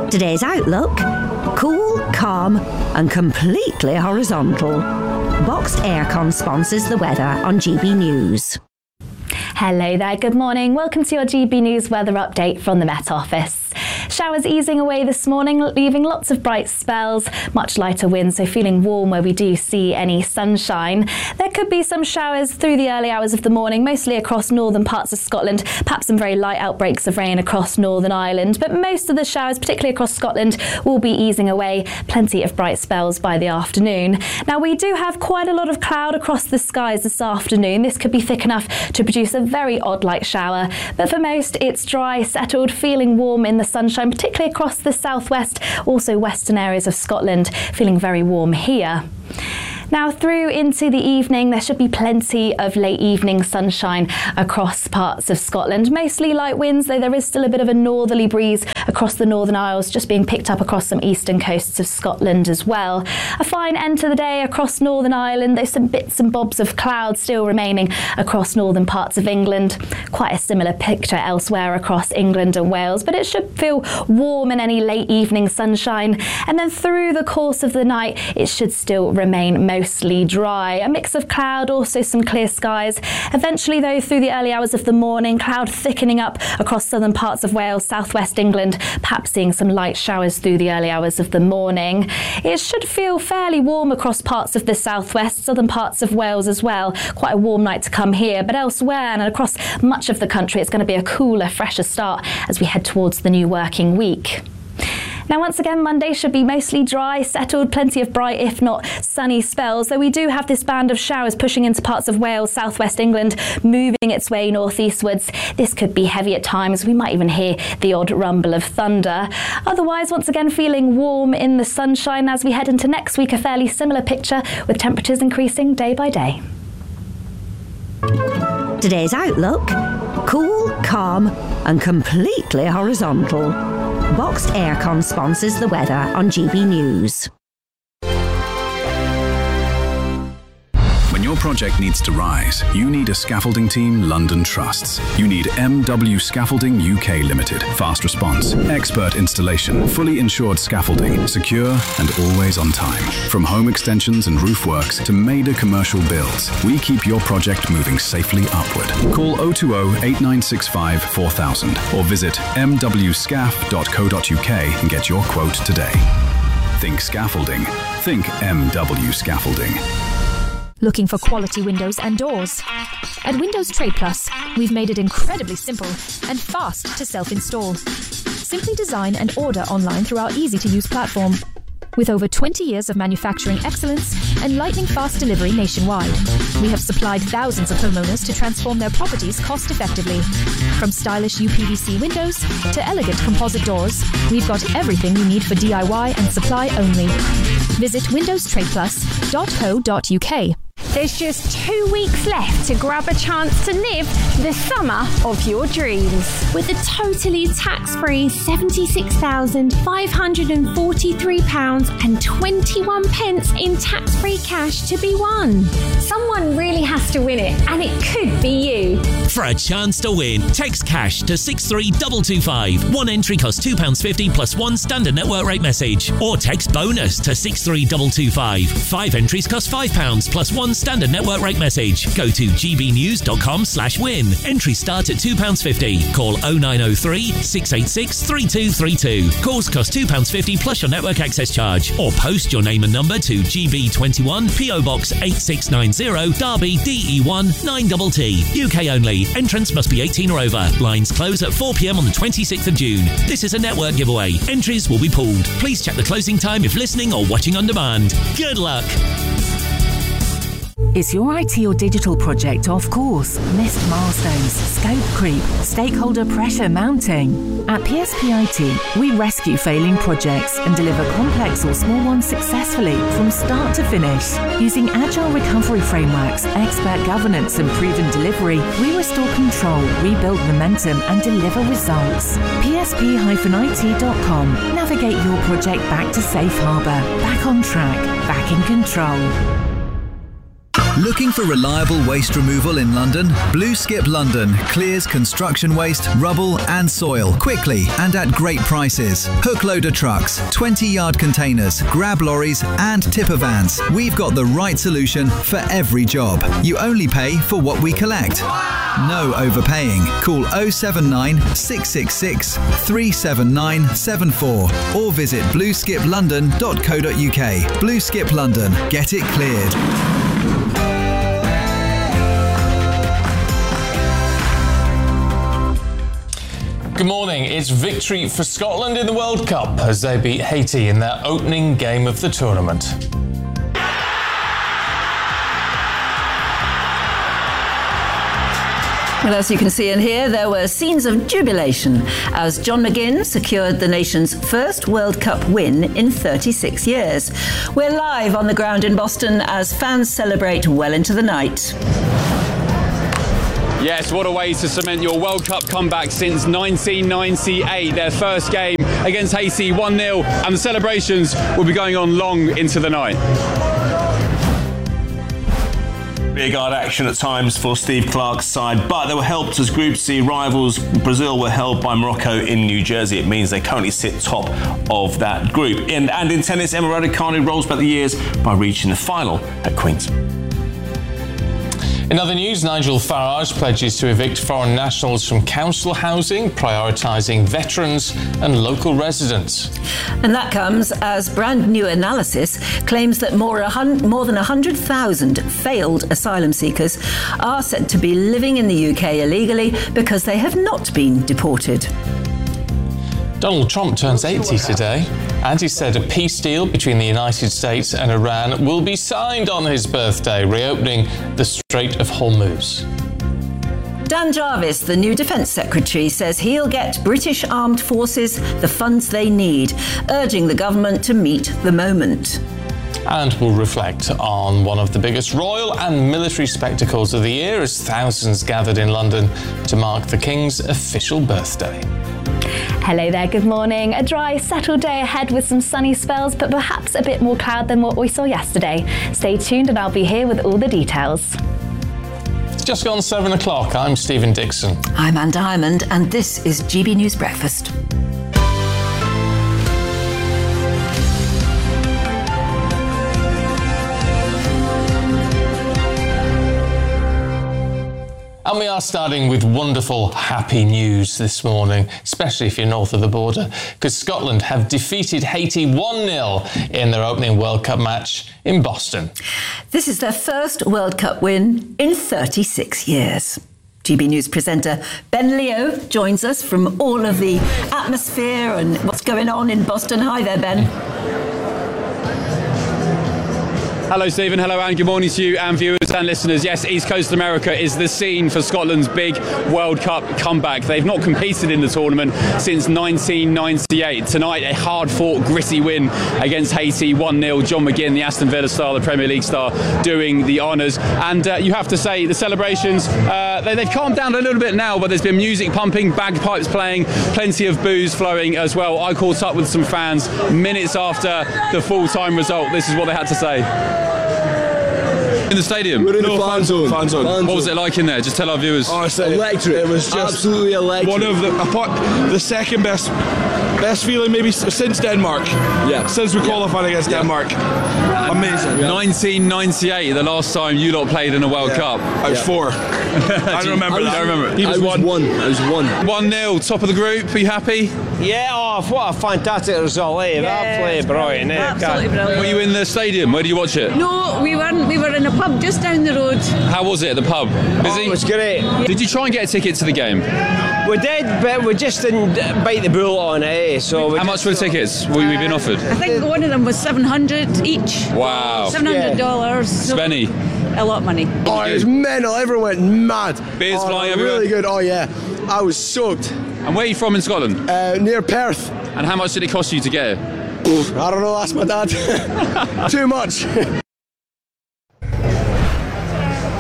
Today's outlook: cool, calm and completely horizontal. Boxed Aircon sponsors the weather on G B News. Hello there, good morning. Welcome to your G B News weather update from the Met Office. Showers easing away this morning, leaving lots of bright spells, much lighter winds, so feeling warm where we do see any sunshine. There could be some showers through the early hours of the morning, mostly across northern parts of Scotland, perhaps some very light outbreaks of rain across Northern Ireland, but most of the showers, particularly across Scotland, will be easing away. Plenty of bright spells by the afternoon. Now, we do have quite a lot of cloud across the skies this afternoon. This could be thick enough to produce a very odd light shower, but for most it's dry, settled, feeling warm in the sunshine, particularly across the southwest, also western areas of Scotland, feeling very warm here. Now, through into the evening, there should be plenty of late evening sunshine across parts of Scotland. Mostly light winds, though there is still a bit of a northerly breeze across the Northern Isles, just being picked up across some eastern coasts of Scotland as well. A fine end to the day across Northern Ireland. There's some bits and bobs of cloud still remaining across northern parts of England. Quite a similar picture elsewhere across England and Wales, but it should feel warm in any late evening sunshine. And then through the course of the night, it should still remain mostly Mostly dry. A mix of cloud, also some clear skies. Eventually, though, through the early hours of the morning, cloud thickening up across southern parts of Wales, southwest England, perhaps seeing some light showers through the early hours of the morning. It should feel fairly warm across parts of the southwest, southern parts of Wales as well. Quite a warm night to come here, but elsewhere and across much of the country, it's going to be a cooler, fresher start as we head towards the new working week. Now, once again, Monday should be mostly dry, settled, plenty of bright, if not sunny spells, though we do have this band of showers pushing into parts of Wales, southwest England, moving its way northeastwards. This could be heavy at times. We might even hear the odd rumble of thunder. Otherwise, once again, feeling warm in the sunshine as we head into next week, a fairly similar picture with temperatures increasing day by day. Today's outlook: cool, calm and completely horizontal. Boxed Aircon sponsors the weather on G B News. When your project needs to rise, you need a scaffolding team London trusts. You need M W Scaffolding U K Limited. Fast response, expert installation, fully insured scaffolding, secure and always on time. From home extensions and roof works to major commercial builds, we keep your project moving safely upward. Call oh two oh, eight nine six five, four thousand or visit m w scaff dot co dot u k and get your quote today. Think scaffolding. Think M W Scaffolding. Looking for quality windows and doors? At Windows Trade Plus, we've made it incredibly simple and fast to self-install. Simply design and order online through our easy-to-use platform. With over twenty years of manufacturing excellence and lightning-fast delivery nationwide, we have supplied thousands of homeowners to transform their properties cost-effectively. From stylish U P V C windows to elegant composite doors, we've got everything you need for D I Y and supply only. Visit windows trade plus dot co dot u k. There's just two weeks left to grab a chance to live the summer of your dreams. With a totally tax-free seventy-six thousand five hundred forty-three pounds and twenty-one pence in tax-free cash to be won. Someone really has to win it, and it could be you. For a chance to win, text cash to six three two two five. One entry costs two pounds fifty plus one standard network rate message. Or text bonus to six three two two five. Five entries cost five pounds plus one standard network rate message. Go to g b news dot com slash win. Entries start at two pounds fifty. Call oh nine oh three, six eight six, three two three two. Calls cost two pounds fifty plus your network access charge. Or post your name and number to G B twenty-one, P O Box eight six nine zero, Derby, D E one nine T T. U K only. Entrants must be eighteen or over. Lines close at four p m on the twenty-sixth of June. This is a network giveaway. Entries will be pulled. Please check the closing time if listening or watching on demand. Good luck. Is your I T or digital project off course? Missed milestones, scope creep, stakeholder pressure mounting? At P S P I T, we rescue failing projects and deliver complex or small ones successfully from start to finish. Using agile recovery frameworks, expert governance and proven delivery, we restore control, rebuild momentum and deliver results. P S P I T dot com. Navigate your project back to safe harbour, back on track, back in control. Looking for reliable waste removal in London? Blue Skip London clears construction waste, rubble and soil quickly and at great prices. Hook loader trucks, twenty yard containers, grab lorries and tipper vans. We've got the right solution for every job. You only pay for what we collect. No overpaying. Call oh seven nine, six six six, three seven nine seven four or visit blue skip london dot co dot uk. Blue Skip London. Get it cleared. Good morning. It's victory for Scotland in the World Cup as they beat Haiti in their opening game of the tournament. Well, as you can see and hear, there were scenes of jubilation as John McGinn secured the nation's first World Cup win in thirty-six years. We're live on the ground in Boston as fans celebrate well into the night. Yes, what a way to cement your World Cup comeback since nineteen ninety-eight. Their first game against Haiti, one nil, and the celebrations will be going on long into the night. Rearguard action at times for Steve Clarke's side, but they were helped as Group C rivals Brazil were held by Morocco in New Jersey. It means they currently sit top of that group. And, and in tennis, Emma Raducanu rolls back the years by reaching the final at Queens. In other news, Nigel Farage pledges to evict foreign nationals from council housing, prioritising veterans and local residents. And that comes as brand new analysis claims that more, more than one hundred thousand failed asylum seekers are said to be living in the U K illegally because they have not been deported. Donald Trump turns eighty today, and he said a peace deal between the United States and Iran will be signed on his birthday, reopening the Strait of Hormuz. Dan Jarvis, the new Defence Secretary, says he'll get British armed forces the funds they need, urging the government to meet the moment. And we'll reflect on one of the biggest royal and military spectacles of the year as thousands gathered in London to mark the King's official birthday. Hello there, good morning. A dry, settled day ahead with some sunny spells, but perhaps a bit more cloud than what we saw yesterday. Stay tuned and I'll be here with all the details. It's just gone seven o'clock. I'm Stephen Dixon. I'm Anne Diamond, and this is G B News Breakfast. And we are starting with wonderful, happy news this morning, especially if you're north of the border, because Scotland have defeated Haiti one nil in their opening World Cup match in Boston. This is their first World Cup win in thirty-six years. G B News presenter Ben Leo joins us from all of the atmosphere and what's going on in Boston. Hi there, Ben. Hello, Stephen. Hello, Anne. Good morning to you and viewers and listeners. Yes, East Coast America is the scene for Scotland's big World Cup comeback. They've not competed in the tournament since nineteen ninety-eight. Tonight, a hard-fought, gritty win against Haiti, one nil. John McGinn, the Aston Villa star, the Premier League star, doing the honours. And uh, you have to say, the celebrations, uh, they, they've calmed down a little bit now, but there's been music pumping, bagpipes playing, plenty of booze flowing as well. I caught up with some fans minutes after the full-time result. This is what they had to say. In the stadium? We're in no, the fan zone. Fan zone. Fan what was zone. it like in there? Just tell our viewers. Oh, it's electric. It was just absolutely electric. One of the, apart, the second best best feeling maybe since Denmark. Yeah. Since we qualified yeah. against yeah. Denmark. Amazing. Yeah. nineteen ninety-eight, the last time you lot played in a World yeah. Cup. I was yeah. four. I don't remember I was, that. I remember it. He was, I was one. one. I was one. one nil, top of the group. Are you happy? Yeah, oh, what a fantastic result, eh? Yeah, absolutely brilliant, eh? Absolutely brilliant. Were you in the stadium? Where did you watch it? No, we weren't. We were in a pub just down the road. How was it at the pub? Busy? Oh, it was great. Did you try and get a ticket to the game? We did, but we just didn't bite the bullet on it, eh? So How much for the tickets were we been offered? I think one of them was seven hundred each. Wow. seven hundred dollars. Yeah. Spenny. A lot of money. Oh, it was mental. Everyone went mad. Beers oh, flying everywhere? Really good. Oh, yeah. I was soaked. And where are you from in Scotland? Uh, near Perth. And how much did it cost you to get it? I don't know, ask my dad. Too much.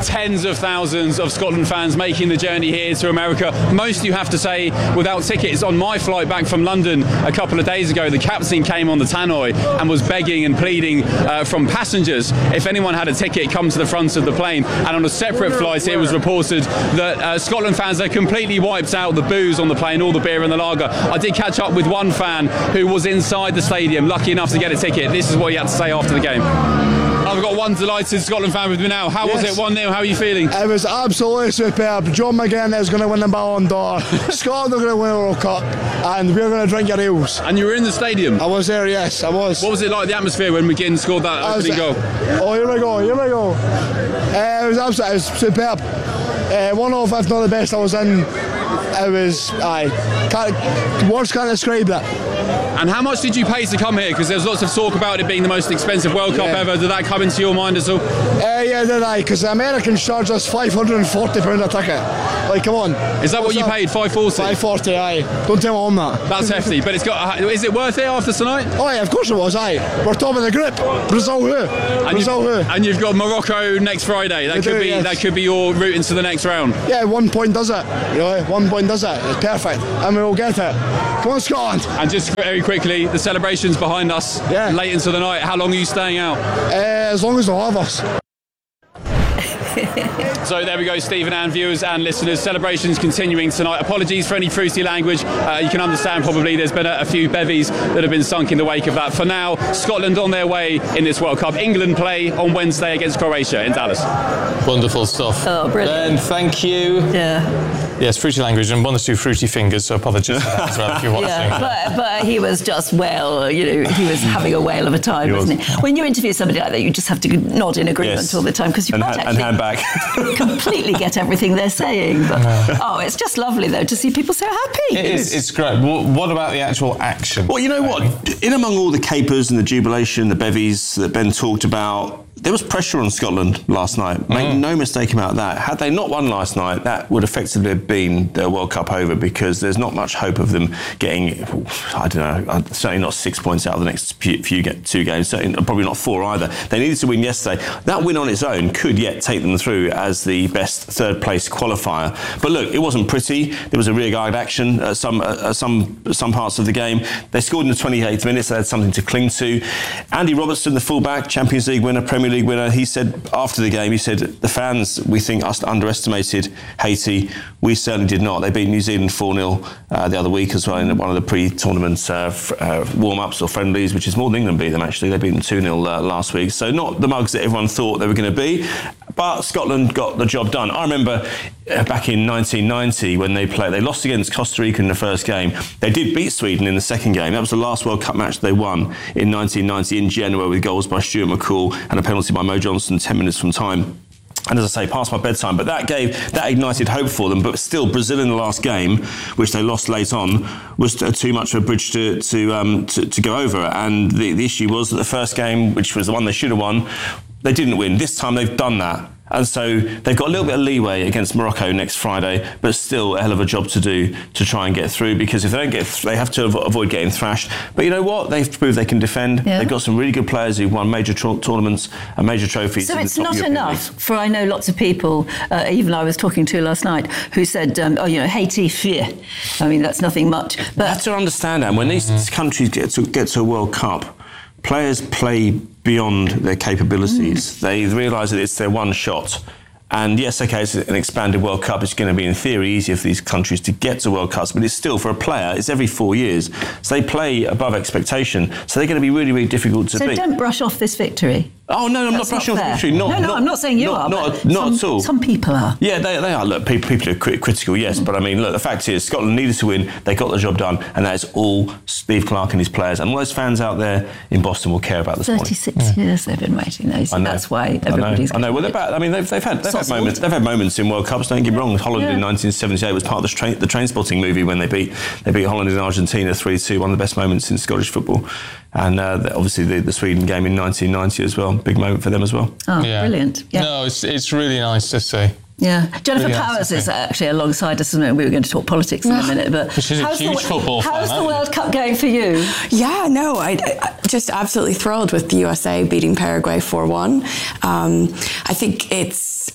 tens of thousands of Scotland fans making the journey here to America. Most, you have to say, without tickets. On my flight back from London a couple of days ago, the captain came on the tannoy and was begging and pleading uh, from passengers, if anyone had a ticket, come to the front of the plane. And on a separate flight, it was reported that uh, Scotland fans had completely wiped out the booze on the plane, all the beer and the lager. I did catch up with one fan who was inside the stadium, lucky enough to get a ticket. This is what he had to say after the game. I've got one delighted Scotland fan with me now. How yes. was it? one nil, how are you feeling? It was absolutely superb. John McGinn is going to win the Ballon d'Or. Scotland are going to win the World Cup, and we're going to drink your eels. And you were in the stadium? I was there, yes, I was. What was it like, the atmosphere, when McGinn scored that opening goal? Oh, here we go, here we go. Uh, it was absolutely, it was superb. Uh, one of, if not the best I was in. It was, aye, can't, words can't describe it. And how much did you pay to come here? Because there's lots of talk about it being the most expensive World Cup yeah. ever. Did that come into your mind at all? Uh, yeah, did I? Because the Americans charge us five hundred forty pounds a ticket. Like, come on. Is that what you paid? five forty? five forty, aye. Don't tell my mum that. That's hefty. But it's got. Is it worth it after tonight? Oh yeah, of course it was. Aye. We're top of the group. Brazil who? And Brazil you've, who? And you've got Morocco next Friday. That we could do, be. Yes. That could be your route into the next round. Yeah, one point does it. You know, one point does it. It's perfect, and we will get it. Come on, Scotland. And just very quickly, the celebrations behind us. Yeah. Late into the night. How long are you staying out? Uh, as long as they'll have us. So there we go, Stephen and viewers and listeners. Celebrations continuing tonight. Apologies for any fruity language. Uh, you can understand probably there's been a, a few bevies that have been sunk in the wake of that. For now, Scotland on their way in this World Cup. England play on Wednesday against Croatia in Dallas. Wonderful stuff. Oh, brilliant. Ben, thank you. Yeah. Yes, fruity language and one or two fruity fingers, so apologies for that as well if you're watching. Yeah, but, but he was just well, you know, he was having a whale of a time, he wasn't was. he? When you interview somebody like that, you just have to nod in agreement yes. all the time because you and can't ha- actually and hand back. completely get everything they're saying. But, no. oh, it's just lovely though to see people so happy. It is. It's great. What about the actual action? Well, you know what? In among all the capers and the jubilation, the bevies that Ben talked about, there was pressure on Scotland last night. Make mm. no mistake about that. Had they not won last night, that would effectively have been their World Cup over because there's not much hope of them getting, I don't know, certainly not six points out of the next few, few get two games, certainly probably not four either. They needed to win yesterday. That win on its own could yet take them through as the best third place qualifier. But look, it wasn't pretty. There was a rear-guard action at some, uh, some, some parts of the game. They scored in the twenty-eighth minute, so they had something to cling to. Andy Robertson, the fullback, Champions League winner, Premier League winner, he said after the game, he said, the fans, we think, us underestimated Haiti. We certainly did not. They beat New Zealand four nil uh, the other week as well in one of the pre-tournament uh, f- uh, warm-ups or friendlies, which is more than England beat them, actually. They beat them two nil uh, last week. So not the mugs that everyone thought they were going to be, but Scotland got the job done. I remember uh, back in nineteen ninety when they played, they lost against Costa Rica in the first game. They did beat Sweden in the second game. That was the last World Cup match they won in nineteen ninety in Genoa with goals by Stuart McCall and a penalty by Mo Johnson ten minutes from time. And as I say, past my bedtime. But that gave, that ignited hope for them. But still, Brazil in the last game, which they lost late on, was too much of a bridge to to um, to, to go over. And the, the issue was that the first game, which was the one they should have won, they didn't win. This time they've done that. And so they've got a little bit of leeway against Morocco next Friday, but still a hell of a job to do to try and get through, because if they don't get th- they have to avoid getting thrashed. But you know what? They've proved they can defend. Yeah. They've got some really good players who've won major tra- tournaments and major trophies. So it's in the top not European enough leagues. for, I know lots of people, uh, even I was talking to last night, who said, um, oh, you know, Haiti, fear. I mean, that's nothing much. But that's to understand, Anne, when these mm-hmm. countries get to, get to a World Cup, players play beyond their capabilities. Mm. They realise that it's their one shot. And yes, okay, it's an expanded World Cup. It's going to be, in theory, easier for these countries to get to World Cups, but it's still, for a player, it's every four years. So they play above expectation. So they're going to be really, really difficult to so beat. So don't brush off this victory. Oh, no, I'm That's not brushing not off fair. victory. Not, no, no, not, I'm not saying you not, are. Not, not some, at all. Some people are. Yeah, they, they are. Look, people, people are crit- critical, yes, mm. but I mean, look, the fact is, Scotland needed to win. They got the job done, and that is all Steve Clarke and his players. And all those fans out there in Boston will care about this morning. thirty-six years they've been waiting, though, so that's why everybody's... I know. I know. Well, they're back. I mean, they've, they've had they've had moments. They've had moments in World Cups. Don't get me wrong. Holland yeah. in nineteen seventy-eight was part of the train, the Trainspotting movie when they beat they beat Holland in Argentina three two. One of the best moments in Scottish football. And uh, obviously the, the Sweden game in nineteen ninety as well. Big moment for them as well. Oh, yeah. Brilliant. Yeah. No, it's it's really nice to see. Yeah, Jennifer really Powers is actually alongside us, and we were going to talk politics in a minute. But she's a huge the, football fan. How's the World Cup going for you? Yeah, no, I, I just absolutely thrilled with the U S A beating Paraguay four one. Um, I think it's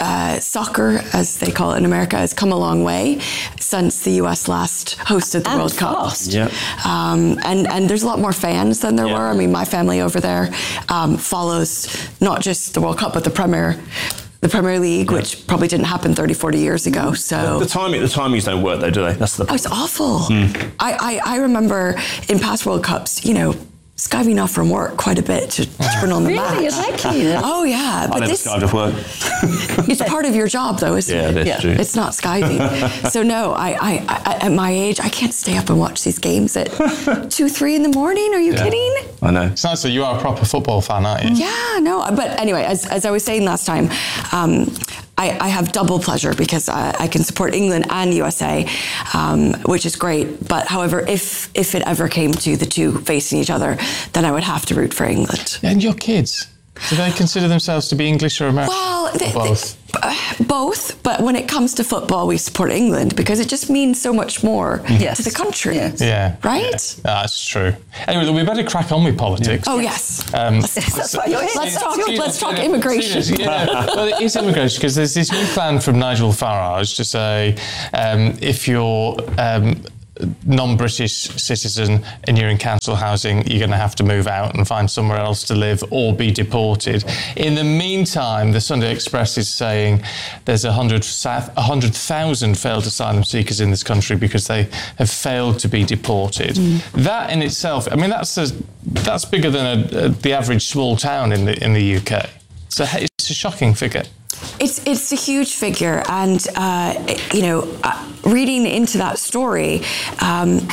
uh, soccer, as they call it in America, has come a long way since the U S last hosted the And World Cup. fast. Yeah. Um, and, and there's a lot more fans than there Yeah. were. I mean, my family over there um, follows not just the World Cup, but the Premier the Premier League, yeah. which probably didn't happen thirty, forty years ago. So the, the timing, the timings don't work though, do they? That's the. Oh, it's awful. Mm. I, I, I remember in past World Cups, you know, skiving off from work quite a bit to turn on the Really? match. Is that key? Oh yeah, I but never this skived off work. it's part of your job though, isn't Yeah, it? that's Yeah. true. It's not skiving. So no, I, I, I at my age, I can't stay up and watch these games at two, three in the morning. Are you Yeah. kidding? I know. It's nice that you are a proper football fan, aren't you? Yeah, no. But anyway, as, as I was saying last time, um, I, I have double pleasure because I, I can support England and U S A, um, which is great. But however, if if it ever came to the two facing each other, then I would have to root for England. And your kids, do they consider themselves to be English or American? Well, they, or both. They, uh, both. But when it comes to football, we support England because it just means so much more Yes. to the country. Yes. Yeah. Right? Yeah. That's true. Anyway, we better crack on with politics. Oh yes. Um, That's why you're here. Let's talk. Serious, Let's talk serious, immigration. serious, yeah. Well, it is immigration because there's this new plan from Nigel Farage to say um, if you're um, non-British citizen and you're in council housing, you're going to have to move out and find somewhere else to live or be deported. In the meantime, the Sunday Express is saying there's one hundred thousand failed asylum seekers in this country because they have failed to be deported. Mm. That in itself, I mean, that's a, that's bigger than a, a, the average small town in the in the U K. So it's a shocking figure. It's it's a huge figure, and uh, you know, uh, reading into that story, um,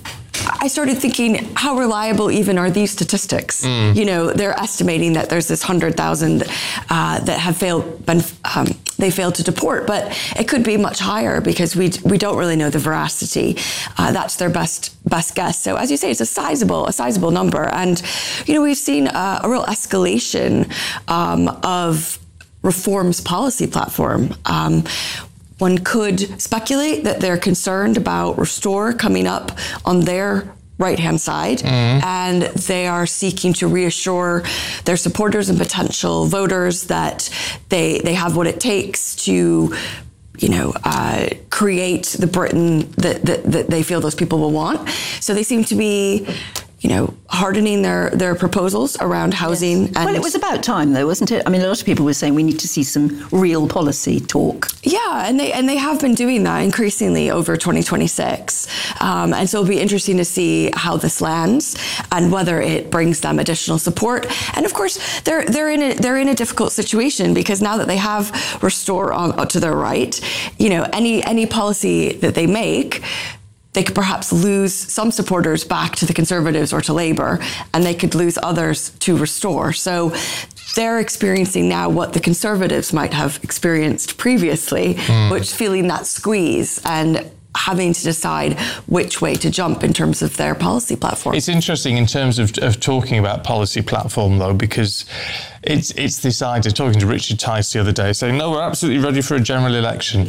I started thinking, how reliable even are these statistics? Mm. You know, they're estimating that there's this hundred thousand uh, that have failed, been, um, they failed to deport, but it could be much higher because we we don't really know the veracity. Uh, that's their best best guess. So as you say, it's a sizable a sizable number, and you know, we've seen uh, a real escalation um, of Reform's policy platform. Um, one could speculate that they're concerned about Restore coming up on their right-hand side, mm-hmm. and they are seeking to reassure their supporters and potential voters that they they have what it takes to, you know, uh, create the Britain that, that that they feel those people will want. So they seem to be, you know, hardening their, their proposals around housing. Yes. And well, it was about time, though, wasn't it? I mean, a lot of people were saying we need to see some real policy talk. Yeah, and they and they have been doing that increasingly over twenty twenty-six. Um, and so it'll be interesting to see how this lands and whether it brings them additional support. And of course, they're they're in a they're in a difficult situation because now that they have Restore on to their right, you know, any any policy that they make, they could perhaps lose some supporters back to the Conservatives or to Labour, and they could lose others to Restore. So they're experiencing now what the Conservatives might have experienced previously, mm. which feeling that squeeze and having to decide which way to jump in terms of their policy platform. It's interesting in terms of, of talking about policy platform, though, because it's it's this idea, talking to Richard Tice the other day, saying, no, we're absolutely ready for a general election.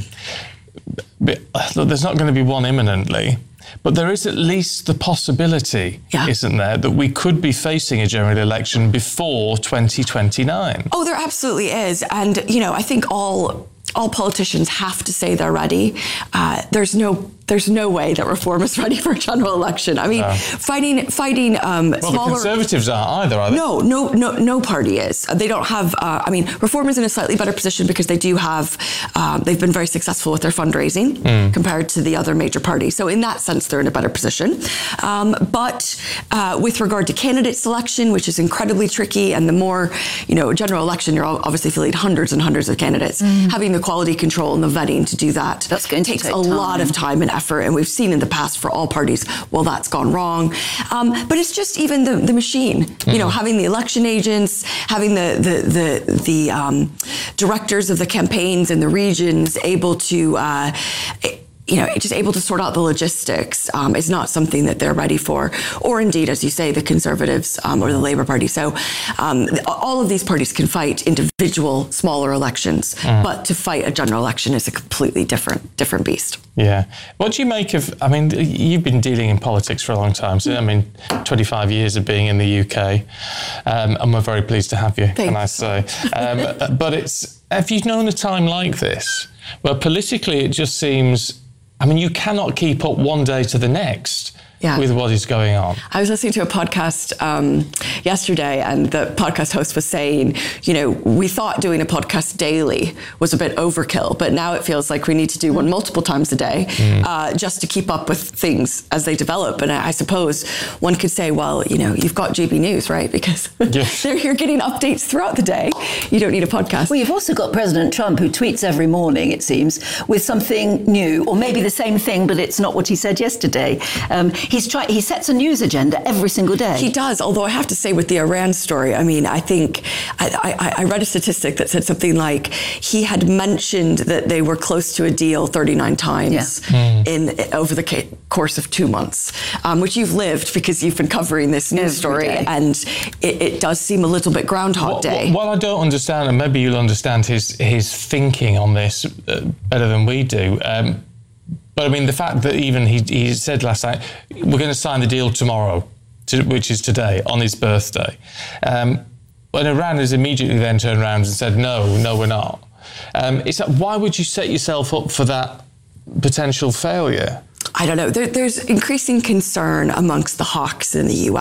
But, look, there's not going to be one imminently, but there is at least the possibility, yeah. isn't there, that we could be facing a general election before twenty twenty-nine. Oh, there absolutely is. And, you know, I think all all politicians have to say they're ready. Uh, there's no there's no way that Reform is ready for a general election. I mean, no. fighting fighting um, well, smaller. The Conservatives aren't either, are they? No, no, no, no party is. They don't have. Uh, I mean, Reform is in a slightly better position because they do have. Um, they've been very successful with their fundraising mm. compared to the other major parties. So in that sense, they're in a better position. Um, but uh, with regard to candidate selection, which is incredibly tricky, and the more, you know, general election, you're obviously fielding hundreds and hundreds of candidates. Mm. Having the quality control and the vetting to do that, that's going to takes take a time. lot of time and effort, and we've seen in the past for all parties, well, that's gone wrong. Um, but it's just even the, the machine, mm-hmm. you know, having the election agents, having the the the, the um, directors of the campaigns in the regions able to. Uh, you know, just able to sort out the logistics um, is not something that they're ready for, or indeed, as you say, the Conservatives um, or the Labour Party. So um, all of these parties can fight individual smaller elections, mm. but to fight a general election is a completely different different beast. Yeah. What do you make of, I mean, you've been dealing in politics for a long time, so I mean, twenty-five years of being in the U K, um, and we're very pleased to have you, Thanks. can I say. Um, but it's, have you known a time like this, where politically it just seems, I mean, you cannot keep up one day to the next Yeah. with what is going on? I was listening to a podcast um, yesterday, and the podcast host was saying, you know, we thought doing a podcast daily was a bit overkill, but now it feels like we need to do one multiple times a day mm. uh, just to keep up with things as they develop. And I, I suppose one could say, well, you know, you've got G B News, right? Because yes. you're getting updates throughout the day. You don't need a podcast. Well, you've also got President Trump, who tweets every morning, it seems, with something new, or maybe the same thing, but it's not what he said yesterday. Um, He's try- he sets a news agenda every single day. He does, although I have to say with the Iran story, I mean, I think, I, I, I read a statistic that said something like he had mentioned that they were close to a deal thirty-nine times yeah. mm. in over the ca- course of two months, um, which you've lived because you've been covering this news every story, day. and it, it does seem a little bit Groundhog well, Day. Well, I don't understand, and maybe you'll understand his, his thinking on this uh, better than we do. Um, But I mean, the fact that even he, he said last night, we're going to sign the deal tomorrow, to, which is today, on his birthday. Um, and Iran has immediately then turned around and said, no, no, we're not. Um, it's like, why would you set yourself up for that potential failure? I don't know. There, there's increasing concern amongst the hawks in the U